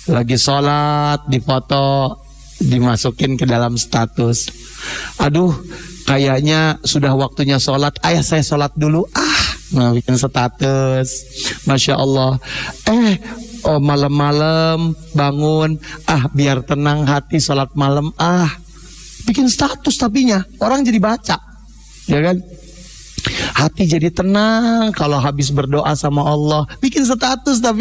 lagi sholat, difoto, dimasukin ke dalam status. Aduh, kayaknya sudah waktunya sholat. Ayah saya sholat dulu. Nah, bikin status. Masya Allah. Malam-malam bangun. Biar tenang hati sholat malam. Bikin status tapinya. Orang jadi baca. Ya kan? Hati jadi tenang kalau habis berdoa sama Allah. Bikin status tapi.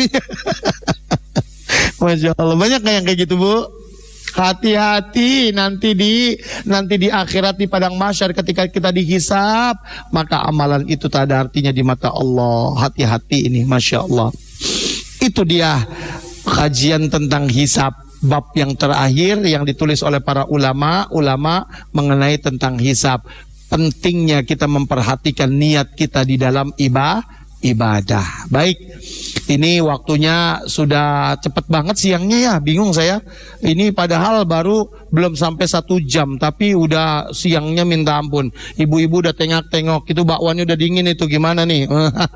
Masya Allah. Banyak yang kayak gitu, Bu. Hati-hati nanti di akhirat di padang mahsyar ketika kita dihisab, maka amalan itu tak ada artinya di mata Allah. Hati-hati ini, Masya Allah. Itu dia kajian tentang hisab, bab yang terakhir yang ditulis oleh para ulama mengenai tentang hisab. Pentingnya kita memperhatikan niat kita di dalam ibadah. Baik, ini waktunya sudah cepat banget siangnya ya, bingung saya. Ini padahal baru belum sampai 1 jam, tapi udah siangnya minta ampun. Ibu-ibu udah tengok-tengok, itu bakwannya udah dingin itu, gimana nih?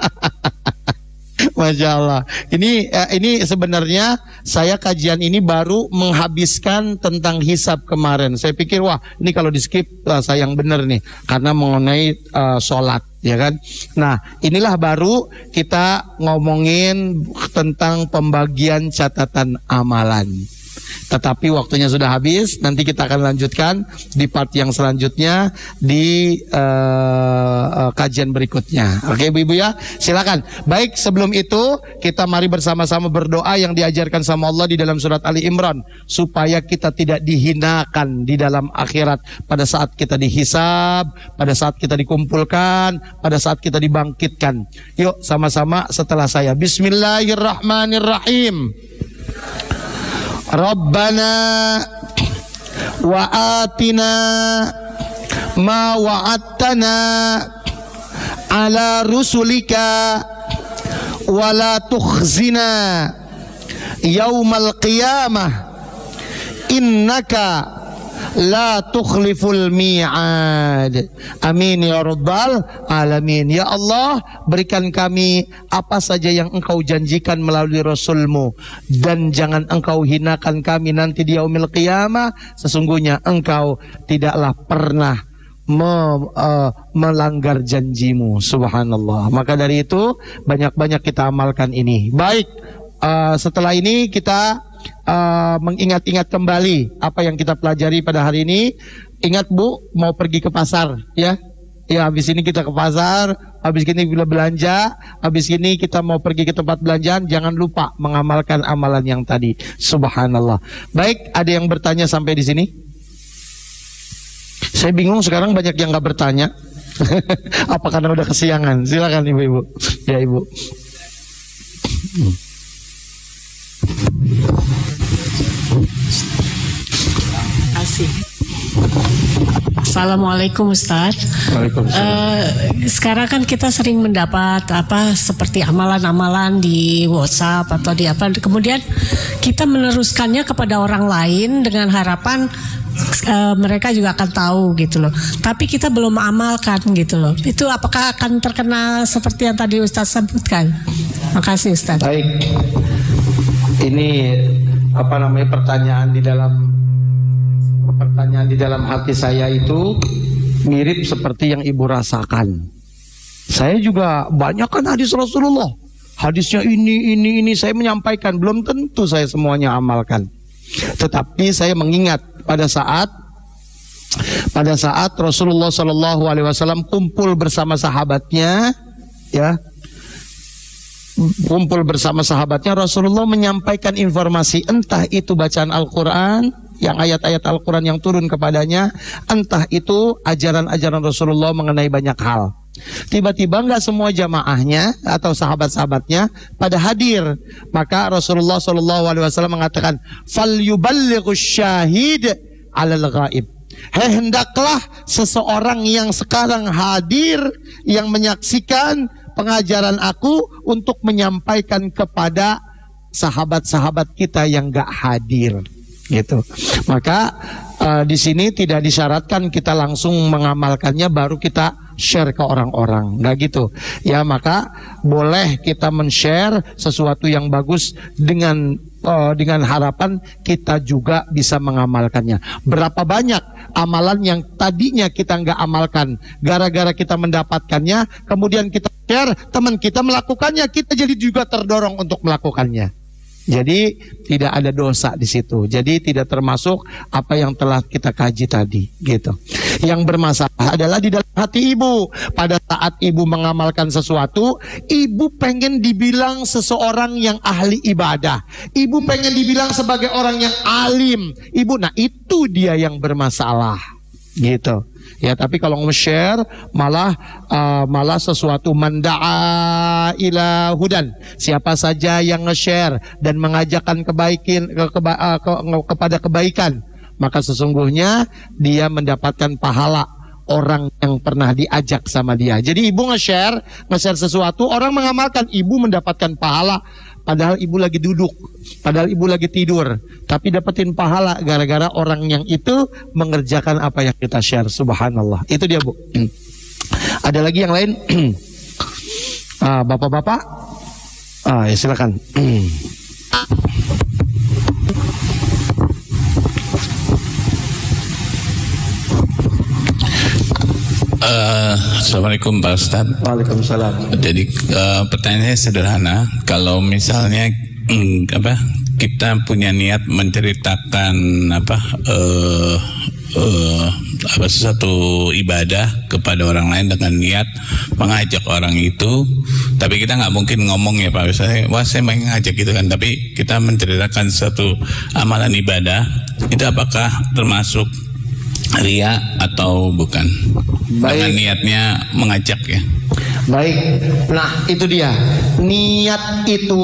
Masya Allah. Ini sebenarnya saya kajian ini baru menghabiskan tentang hisab kemarin. Saya pikir wah ini kalau di skip sayang bener nih, karena mengenai sholat. Ya kan? Nah, inilah baru kita ngomongin tentang pembagian catatan amalan. Tetapi waktunya sudah habis. Nanti kita akan lanjutkan di part yang selanjutnya di kajian berikutnya. Oke, Ibu-ibu ya, silakan. Baik, sebelum itu kita mari bersama-sama berdoa yang diajarkan sama Allah di dalam surat Ali Imran, supaya kita tidak dihinakan di dalam akhirat pada saat kita dihisab, pada saat kita dikumpulkan, pada saat kita dibangkitkan. Yuk sama-sama setelah saya. Bismillahirrahmanirrahim. Rabbana wa atina ma wa'adtana ala rusulika wa la tukhzina yaumal qiyamah innaka la tukhliful mi'ad. Amin ya rabbal alamin. Ya Allah, berikan kami apa saja yang Engkau janjikan melalui Rasul-Mu, dan jangan Engkau hinakan kami nanti di yaumil qiyamah. Sesungguhnya Engkau tidaklah pernah melanggar janjimu. Subhanallah. Maka dari itu banyak-banyak kita amalkan ini. Baik, setelah ini kita mengingat-ingat kembali apa yang kita pelajari pada hari ini. Ingat Bu, mau pergi ke pasar ya. Ya, habis ini kita ke pasar, habis ini kita belanja, habis ini kita mau pergi ke tempat belanjaan. Jangan lupa mengamalkan amalan yang tadi. Subhanallah. Baik, ada yang bertanya sampai di sini? Saya bingung sekarang, banyak yang nggak bertanya. Apa karena udah kesiangan? Silakan Ibu-ibu. Ya Ibu. Kasih. Assalamualaikum Ustaz. Sekarang kan kita sering mendapat seperti amalan-amalan di WhatsApp atau di apa, kemudian kita meneruskannya kepada orang lain dengan harapan mereka juga akan tahu gitu loh. Tapi kita belum amalkan gitu loh. Itu apakah akan terkena seperti yang tadi Ustaz sebutkan? Makasih Ustaz. Baik. Ini pertanyaan di dalam hati saya itu mirip seperti yang Ibu rasakan. Saya juga banyak kan hadis Rasulullah. Hadisnya ini saya menyampaikan, belum tentu saya semuanya amalkan. Tetapi saya mengingat pada saat Rasulullah SAW kumpul bersama sahabatnya, ya. Kumpul bersama sahabatnya, Rasulullah menyampaikan informasi, entah itu bacaan Al-Quran, yang ayat-ayat Al-Quran yang turun kepadanya, entah itu ajaran-ajaran Rasulullah mengenai banyak hal. Tiba-tiba nggak semua jamaahnya atau sahabat-sahabatnya pada hadir, maka Rasulullah SAW mengatakan, "Falyuballighu syahid 'alal ghaib." Hendaklah seseorang yang sekarang hadir, yang menyaksikan pengajaran aku, untuk menyampaikan kepada sahabat-sahabat kita yang gak hadir, gitu. Maka di sini tidak disyaratkan kita langsung mengamalkannya baru kita share ke orang-orang, nggak gitu. Ya, maka boleh kita men-share sesuatu yang bagus dengan dengan harapan kita juga bisa mengamalkannya. Berapa banyak amalan yang tadinya kita nggak amalkan, gara-gara kita mendapatkannya, kemudian kita share, teman kita melakukannya, kita jadi juga terdorong untuk melakukannya. Jadi tidak ada dosa di situ. Jadi tidak termasuk apa yang telah kita kaji tadi, gitu. Yang bermasalah adalah di dalam hati ibu. Pada saat ibu mengamalkan sesuatu, ibu pengen dibilang seseorang yang ahli ibadah. Ibu pengen dibilang sebagai orang yang alim. Ibu, nah itu dia yang bermasalah, gitu. Ya, tapi kalau nge-share malah sesuatu manda'a ila hudan. Siapa saja yang nge-share dan mengajakkan kepada kebaikan, maka sesungguhnya dia mendapatkan pahala orang yang pernah diajak sama dia. Jadi ibu nge-share sesuatu, orang mengamalkan, ibu mendapatkan pahala. Padahal ibu lagi duduk, padahal ibu lagi tidur, tapi dapetin pahala gara-gara orang yang itu mengerjakan apa yang kita share. Subhanallah. Itu dia, Bu. Ada lagi yang lain? Bapak-bapak? Ya silakan. Assalamualaikum Pak Ustadz. Waalaikumsalam. Jadi pertanyaannya sederhana. Kalau misalnya kita punya niat menceritakan sesuatu ibadah kepada orang lain dengan niat mengajak orang itu, tapi kita nggak mungkin ngomong ya Pak, misalnya wah saya mau ngajak gitu kan, tapi kita menceritakan satu amalan ibadah, itu apakah termasuk ria atau bukan? Dengan niatnya mengajak ya. Baik. Nah, itu dia. Niat itu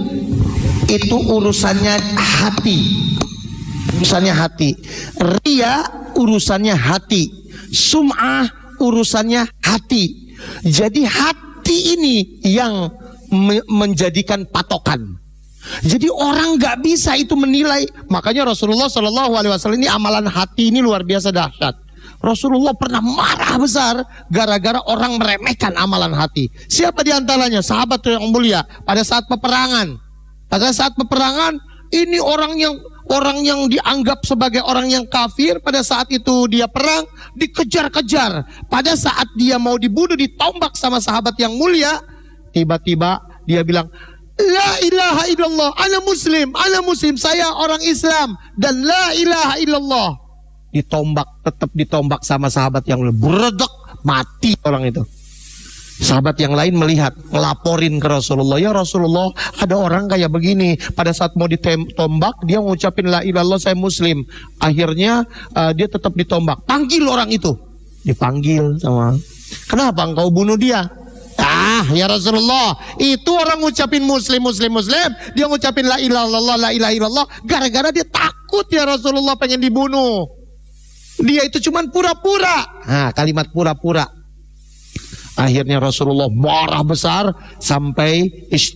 urusannya hati. Urusannya hati. Ria urusannya hati. Sum'ah urusannya hati. Jadi hati ini yang menjadikan patokan. Jadi orang nggak bisa itu menilai. Makanya Rasulullah SAW ini amalan hati ini luar biasa dahsyat. Rasulullah pernah marah besar gara-gara orang meremehkan amalan hati. Siapa di antaranya? Sahabat yang mulia pada saat peperangan. Pada saat peperangan ini orang yang dianggap sebagai orang yang kafir, pada saat itu dia perang dikejar-kejar. Pada saat dia mau dibunuh ditombak sama sahabat yang mulia, tiba-tiba dia bilang, la ilaha illallah, ana muslim, saya orang Islam, dan la ilaha illallah. Ditombak, tetap ditombak sama sahabat yang beredek, mati orang itu. Sahabat yang lain melihat, ngelaporin ke Rasulullah, ya Rasulullah, ada orang kayak begini, pada saat mau ditombak dia ngucapin la ilaha illallah, saya muslim. Akhirnya dia tetap ditombak. Panggil orang itu. Dipanggil sama, kenapa engkau bunuh dia? Ya Rasulullah, itu orang ngucapin muslim, dia ngucapin la ilaha illallah, gara-gara dia takut ya Rasulullah, pengen dibunuh. Dia itu cuman pura-pura. Kalimat pura-pura. Akhirnya Rasulullah marah besar sampai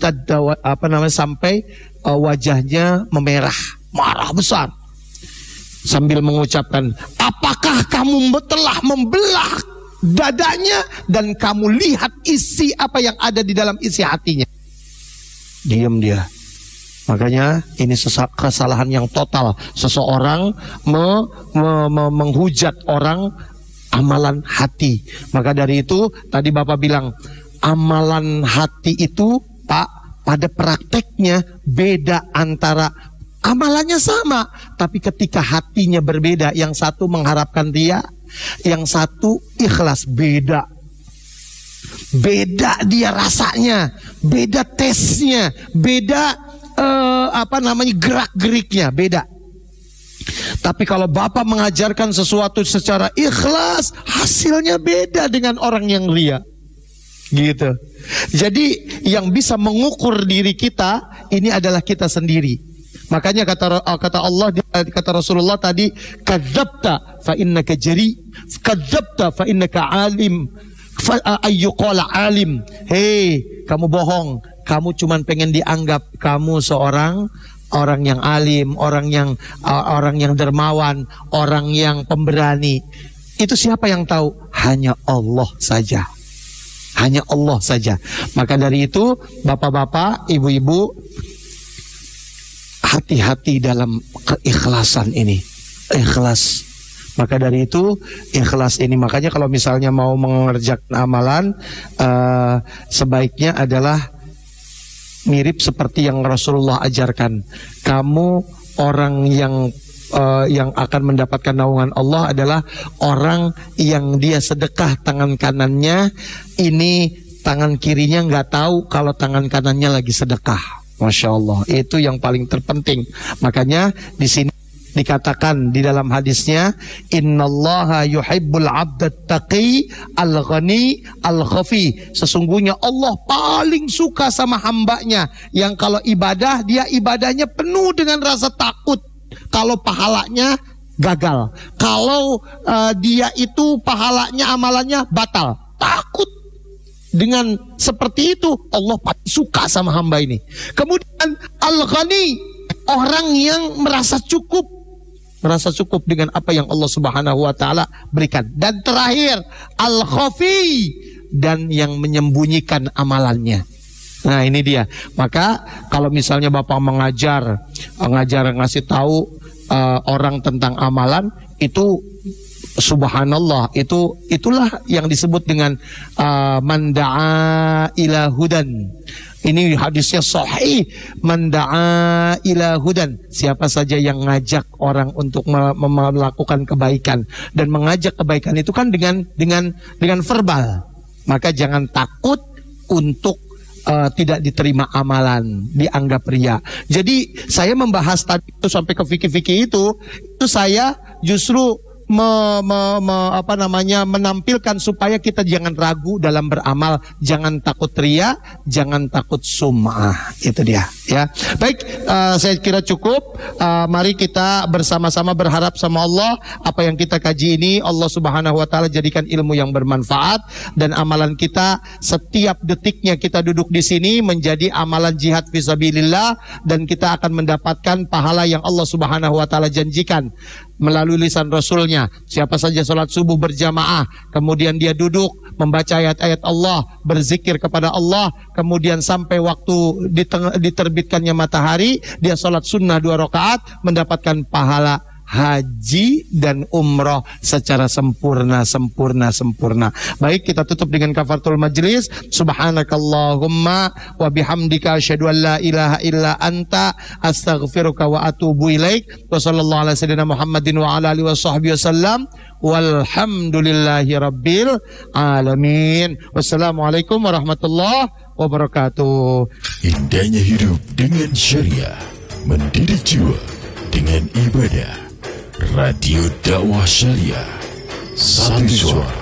sampai wajahnya memerah, marah besar. Sambil mengucapkan, apakah kamu telah membelah dadanya dan kamu lihat isi apa yang ada di dalam isi hatinya? Diam dia. Makanya ini kesalahan yang total. Seseorang menghujat orang amalan hati. Maka dari itu tadi Bapak bilang, amalan hati itu Pak, pada prakteknya beda, antara amalannya sama, tapi ketika hatinya berbeda, yang satu mengharapkan dia, yang satu ikhlas, beda dia rasanya, beda tesnya, beda gerak-geriknya, beda. Tapi kalau Bapak mengajarkan sesuatu secara ikhlas, hasilnya beda dengan orang yang ria, gitu. Jadi yang bisa mengukur diri kita ini adalah kita sendiri. Makanya kata Allah, kata Rasulullah tadi, kadzabta fa innaka jari, kadzabta fa innaka alim, fa ayyuqala alim. Hei, kamu bohong, kamu cuman pengen dianggap kamu seorang orang yang alim, orang yang dermawan, orang yang pemberani. Itu siapa yang tahu? Hanya Allah saja. Hanya Allah saja. Maka dari itu, bapak-bapak, ibu-ibu, hati-hati dalam keikhlasan ini. Ikhlas. Maka dari itu ikhlas ini, makanya kalau misalnya mau mengerjakan amalan sebaiknya adalah mirip seperti yang Rasulullah ajarkan. Kamu orang yang akan mendapatkan naungan Allah adalah orang yang dia sedekah tangan kanannya, ini tangan kirinya nggak tahu kalau tangan kanannya lagi sedekah. Masya Allah, itu yang paling terpenting. Makanya di sini dikatakan di dalam hadisnya, innallaha yuhibbul 'abdat taqi al-ghani al-khafi. Sesungguhnya Allah paling suka sama hambanya yang kalau ibadah, dia ibadahnya penuh dengan rasa takut kalau pahalanya gagal, kalau dia itu pahalanya amalannya batal, takut. Dengan seperti itu Allah paling suka sama hamba ini. Kemudian al-ghani, orang yang merasa cukup dengan apa yang Allah Subhanahu wa taala berikan. Dan terakhir al-khafi, dan yang menyembunyikan amalannya. Nah, ini dia. Maka kalau misalnya Bapak mengajar ngasih tahu orang tentang amalan, itu subhanallah, itulah yang disebut dengan man da'a ila hudan. Ini hadisnya sahih, man da'a ila hudan. Siapa saja yang ngajak orang untuk melakukan kebaikan, dan mengajak kebaikan itu kan dengan verbal. Maka jangan takut untuk tidak diterima amalan, dianggap riya. Jadi saya membahas tadi itu sampai ke fikih-fikih itu saya justru menampilkan supaya kita jangan ragu dalam beramal, jangan takut riya, jangan takut sum'ah. Itu dia, ya. Baik, saya kira cukup. Mari kita bersama-sama berharap sama Allah, apa yang kita kaji ini Allah Subhanahu wa taala jadikan ilmu yang bermanfaat, dan amalan kita setiap detiknya kita duduk di sini menjadi amalan jihad fisabilillah, dan kita akan mendapatkan pahala yang Allah Subhanahu wa taala janjikan melalui lisan Rasulnya. Siapa saja sholat subuh berjamaah, kemudian dia duduk membaca ayat-ayat Allah, berzikir kepada Allah, kemudian sampai waktu diterbitkannya matahari, dia sholat sunnah 2 rakaat, mendapatkan pahala haji dan umroh secara sempurna. Baik, kita tutup dengan kafaratul majlis. Subhanakallahumma wa bihamdika asyhadu an la ilaha illa anta astaghfiruka wa atubu ilaik. Wa sallallahu ala sayyidina Muhammadin wa ala alihi washabbihi wasallam. Walhamdulillahi rabbil alamin. Wassalamualaikum warahmatullahi wabarakatuh. Indahnya hidup dengan syariah, mendidik jiwa dengan ibadah. Radio Dakwah Syariah, satu suara.